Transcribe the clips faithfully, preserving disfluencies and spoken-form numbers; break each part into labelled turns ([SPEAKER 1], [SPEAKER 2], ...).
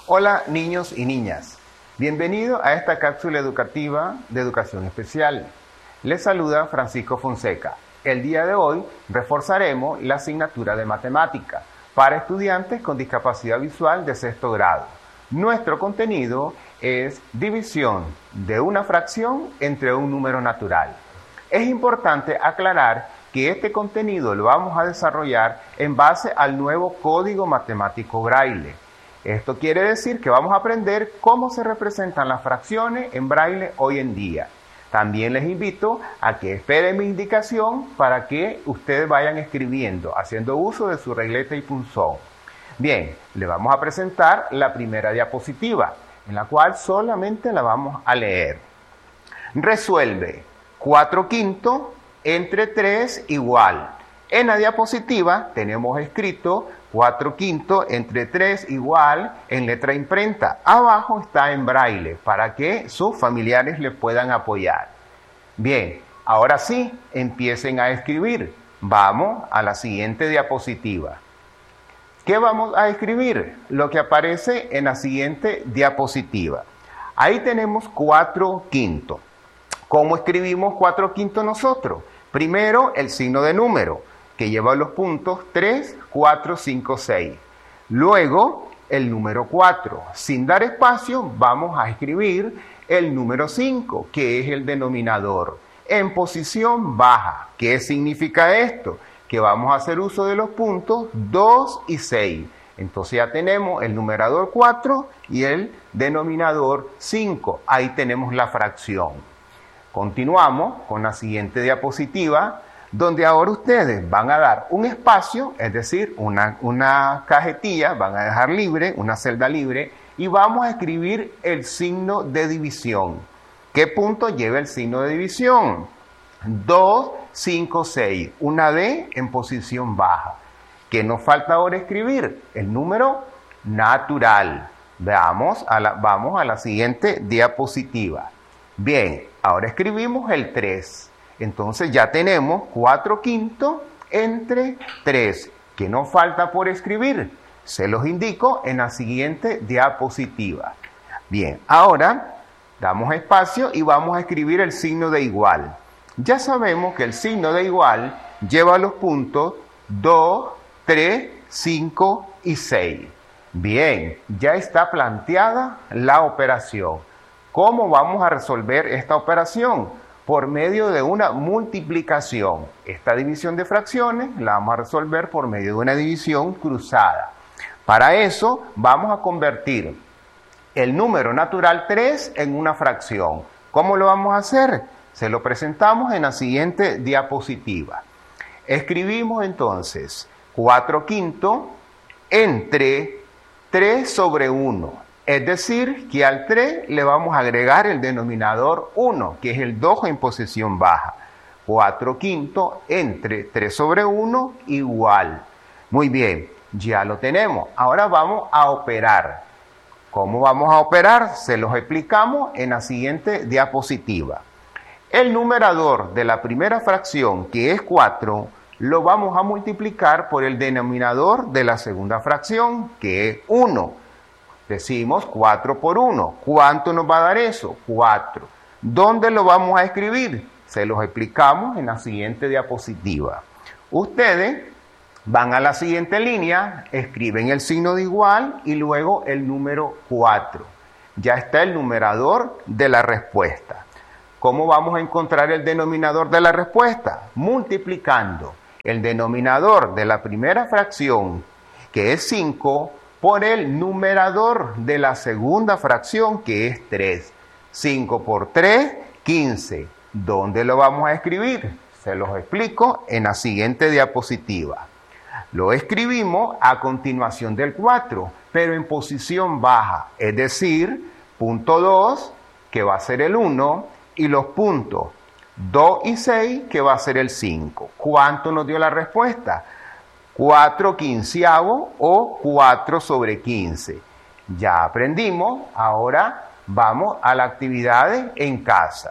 [SPEAKER 1] Hola niños y niñas, bienvenido a esta cápsula educativa de educación especial. Les saluda Francisco Fonseca. El día de hoy reforzaremos la asignatura de matemática para estudiantes con discapacidad visual de sexto grado. Nuestro contenido es división de una fracción entre un número natural. Es importante aclarar que este contenido lo vamos a desarrollar en base al nuevo Código Matemático Braille. Esto quiere decir que vamos a aprender cómo se representan las fracciones en Braille hoy en día. También les invito a que esperen mi indicación para que ustedes vayan escribiendo, haciendo uso de su regleta y punzón. Bien, le vamos a presentar la primera diapositiva, en la cual solamente la vamos a leer. Resuelve cuatro quintos entre tres igual. En la diapositiva tenemos escrito cuatro quintos entre tres igual en letra imprenta. Abajo está en braille para que sus familiares le puedan apoyar. Bien, ahora sí, empiecen a escribir. Vamos a la siguiente diapositiva. ¿Qué vamos a escribir? Lo que aparece en la siguiente diapositiva. Ahí tenemos cuatro quintos. ¿Cómo escribimos cuatro quintos nosotros? Primero, el signo de número, que lleva los puntos tres, cuatro, cinco, seis. Luego, el número cuatro. Sin dar espacio, vamos a escribir el número cinco, que es el denominador, en posición baja. ¿Qué significa esto? Que vamos a hacer uso de los puntos dos y seis. Entonces ya tenemos el numerador cuatro y el denominador cinco. Ahí tenemos la fracción. Continuamos con la siguiente diapositiva, donde ahora ustedes van a dar un espacio, es decir, una, una cajetilla, van a dejar libre, una celda libre, y vamos a escribir el signo de división. ¿Qué punto lleva el signo de división? dos, cinco, seis, una D en posición baja. ¿Qué nos falta ahora escribir? El número natural. Veamos a la, vamos a la siguiente diapositiva. Bien, ahora escribimos el tres. Entonces ya tenemos cuatro quintos entre tres. ¿Qué nos falta por escribir? Se los indico en la siguiente diapositiva. Bien, ahora damos espacio y vamos a escribir el signo de igual. Ya sabemos que el signo de igual lleva los puntos dos, tres, cinco y seis. Bien, ya está planteada la operación. ¿Cómo vamos a resolver esta operación? Por medio de una multiplicación. Esta división de fracciones la vamos a resolver por medio de una división cruzada. Para eso vamos a convertir el número natural tres en una fracción. ¿Cómo lo vamos a hacer? Se lo presentamos en la siguiente diapositiva. Escribimos entonces cuatro quintos entre tres sobre uno. Es decir, que al tres le vamos a agregar el denominador uno, que es el dos en posición baja. cuatro quintos entre tres sobre uno igual. Muy bien, ya lo tenemos. Ahora vamos a operar. ¿Cómo vamos a operar? Se los explicamos en la siguiente diapositiva. El numerador de la primera fracción, que es cuatro, lo vamos a multiplicar por el denominador de la segunda fracción, que es uno. Decimos cuatro por uno. ¿Cuánto nos va a dar eso? cuatro. ¿Dónde lo vamos a escribir? Se los explicamos en la siguiente diapositiva. Ustedes van a la siguiente línea, escriben el signo de igual y luego el número cuatro. Ya está el numerador de la respuesta. ¿Cómo vamos a encontrar el denominador de la respuesta? Multiplicando el denominador de la primera fracción, que es cinco, por el numerador de la segunda fracción, que es tres. cinco por tres, quince. ¿Dónde lo vamos a escribir? Se los explico en la siguiente diapositiva. Lo escribimos a continuación del cuatro, pero en posición baja, es decir, punto dos, que va a ser el uno, y los puntos dos y seis, que va a ser el cinco. ¿Cuánto nos dio la respuesta? cuatro quinceavos o cuatro sobre quince. Ya aprendimos, ahora vamos a las actividades en casa.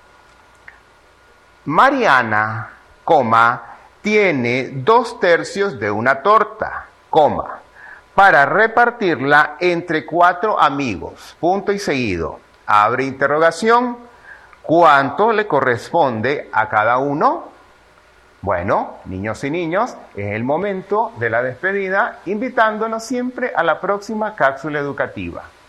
[SPEAKER 1] Mariana, coma, tiene dos tercios de una torta, coma. para repartirla entre cuatro amigos. Punto y seguido. Abre interrogación. ¿Cuánto le corresponde a cada uno? Bueno, niños y niños, es el momento de la despedida, invitándonos siempre a la próxima cápsula educativa.